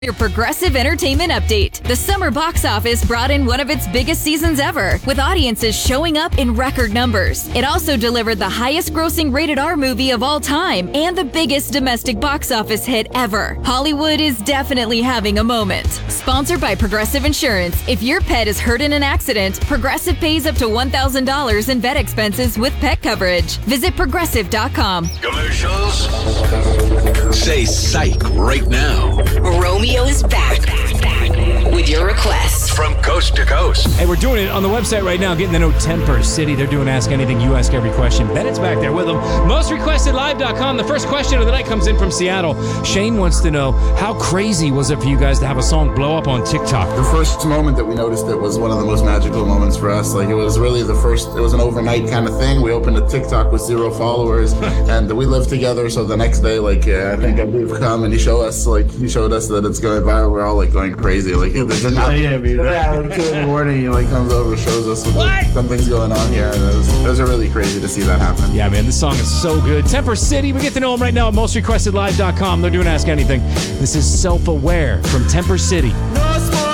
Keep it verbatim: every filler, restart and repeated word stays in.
Your Progressive Entertainment Update. The summer box office brought in one of its biggest seasons ever, with audiences showing up in record numbers. It also delivered the highest grossing rated R movie of all time and the biggest domestic box office hit ever. Hollywood is definitely having a moment. Sponsored by Progressive Insurance. If your pet is hurt in an accident, Progressive pays up to one thousand dollars in vet expenses with pet coverage. Visit progressive dot com. Commercials? Say psych right now. Romeo is back with your requests from coast to coast. Hey, we're doing it on the website right now, getting to know Temper City. They're doing Ask Anything, You Ask Every Question. Bennett's back there with them. most requested live dot com. The first question of the night comes in from Seattle. Shane wants to know, how crazy was it for you guys to have a song blow up on TikTok? The first moment that we noticed it was one of the most magical moments for us. Like, it was really the first, it was an overnight kind of thing. We opened a TikTok with zero followers, and we lived together. So the next day, like, yeah, I think I've come and he showed us, like, he showed us that it's going viral. We're all like going crazy. Like, there's a not, yeah, yeah, like two in the morning, he like comes over, shows us what like, something's going on here. And it was, it was really crazy to see that happen. Yeah, man, this song is so good. Temper City, we get to know them right now at most requested live dot com. They're doing Ask Anything. This is Self-Aware from Temper City. No!